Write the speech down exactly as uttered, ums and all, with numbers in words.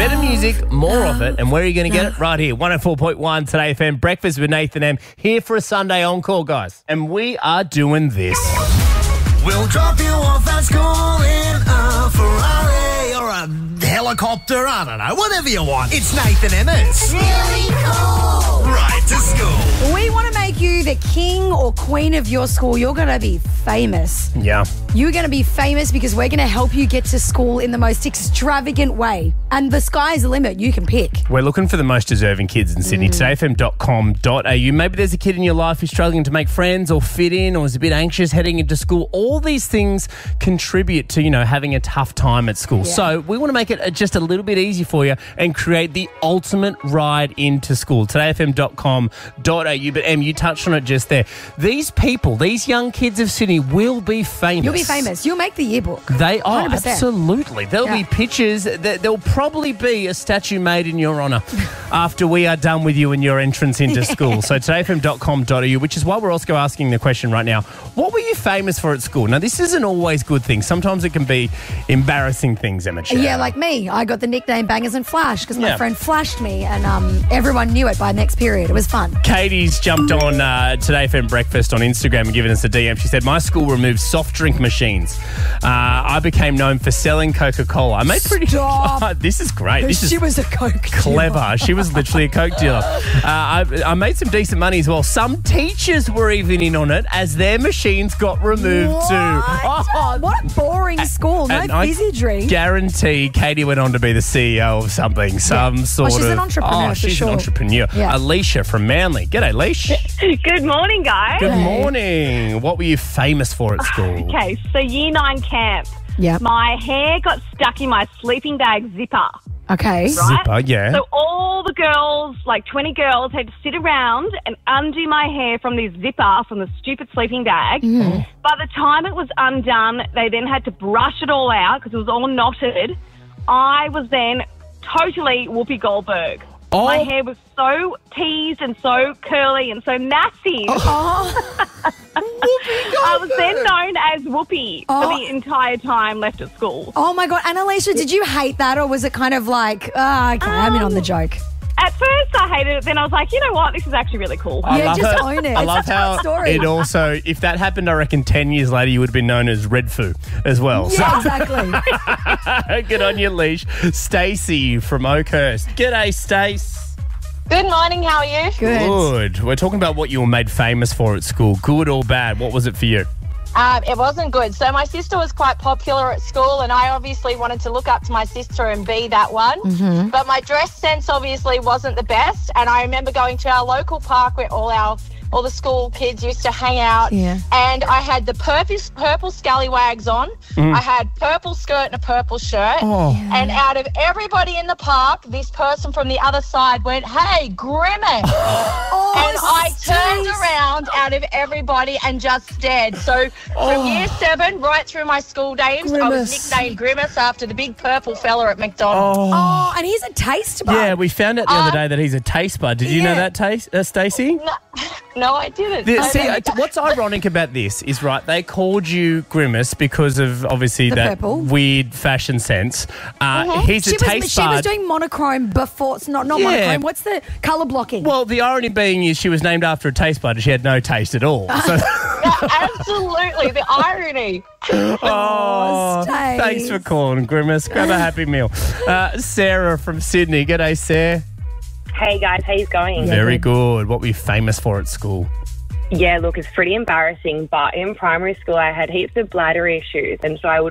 Better music, more of it. And where are you going to get it? Right here, one oh four point one Today F M. Breakfast with Nathan M. Here for a Sunday encore, guys. And we are doing this. We'll drop you off at school in a Ferrari or a helicopter, I don't know, whatever you want. It's Nathan Emmers. Really cool. Right to school. We want to make you the king or queen of your school. You're going to be famous. Yeah. You're going to be famous because we're going to help you get to school in the most extravagant way. And the sky's the limit. You can pick. We're looking for the most deserving kids in Sydney. Mm. today f m dot com dot a u. Maybe there's a kid in your life who's struggling to make friends or fit in or is a bit anxious heading into school. All these things contribute to, you know, having a tough time at school. Yeah. So we want to make it just a little bit easy for you and create the ultimate ride into school. today f m dot com dot a u. But Em, you touched on it just there. These people, these young kids of Sydney will be famous. You'll be famous. You'll make the yearbook. They are, one hundred percent. absolutely. There'll Yeah. be pictures. There- There'll probably be a statue made in your honour after we are done with you and your entrance into school. So today f m dot com dot a u, which is why we're also asking the question right now, what were you famous for at school? Now, this isn't always good things. Sometimes it can be embarrassing things, Emma. Yeah, like me. I got the nickname Bangers and Flash because my Yeah. friend flashed me and um, everyone knew it by next period. It was fun. Katie's jumped on uh, Today F M Breakfast on Instagram and given us a D M. She said, my school removed soft drink machines. Uh, I became known for selling Coca-Cola. I made pretty... Stop. This is great. This she is was a Coke clever. She was literally a Coke dealer. Uh, I, I made some decent money as well. Some teachers were even in on it as their machines got removed What? too. Oh, What a boring school. No and I fizzy drink. guarantee Katie went on to be the C E O of something. Some sort she's of... an entrepreneur Oh, for she's sure. an entrepreneur. Yeah. Alicia from Manly. G'day, Leash. Good morning, guys. Good morning. What were you famous for at school? Okay, so year nine camp. Yeah. My hair got stuck in my sleeping bag zipper. Okay. Right? Zipper, yeah. So all the girls, like twenty girls, had to sit around and undo my hair from this zipper from the stupid sleeping bag. Mm-hmm. By the time it was undone, they then had to brush it all out because it was all knotted. I was then totally Whoopi Goldberg. Oh. My hair was so teased and so curly and so massive. Oh. I was then known as Whoopi Oh. for the entire time left at school. Oh my God. And Alicia, did you hate that or was it kind of like, ah, okay, I'm in on the joke? At first I hated it, then I was like, you know what, this is actually really cool. I Yeah, love just it. own it. I It's love such a how good story. it also, if that happened, I reckon ten years later, you would have been known as Red Foo as well. Yeah, exactly. So, good on your Leash. Stacey from Oakhurst. G'day, Stace. Good morning, how are you? Good. Good. We're talking about what you were made famous for at school. Good or bad? What was it for you? Um, it wasn't good. So my sister was quite popular at school and I obviously wanted to look up to my sister and be that one. Mm-hmm. But my dress sense obviously wasn't the best. And I remember going to our local park where all our all the school kids used to hang out. Yeah. And I had the purple, purple scallywags on. I had purple skirt and a purple shirt. Oh. And out of everybody in the park, this person from the other side went, "Hey, Grimace." Oh, And I turned Stace. around out of everybody and just stared. So from year seven right through my school days, I was Grimace. nicknamed Grimace after the big purple fella at McDonald's. Oh, and he's a taste bud. Yeah, we found out the other Um, day that he's a taste bud. Did you know yeah. that, taste, uh, Stacey? No, no, I didn't. The- I see, didn't. uh, what's ironic about this is, right, they called you Grimace because of, obviously, The that purple. weird fashion sense. Uh, He's She a was, taste she was bud. doing monochrome before, it's not, not Yeah. monochrome. What's the colour blocking? Well, the irony being is she was named after a taste bud and she had no taste at all. So, Yeah, absolutely, the irony. oh, Stace. thanks for calling, Grimace. Grab a Happy Meal. Uh, Sarah from Sydney. G'day, Sarah. Hey guys, how you going? Very good. What were you famous for at school? Yeah, look, it's pretty embarrassing, but in primary school I had heaps of bladder issues, and so I would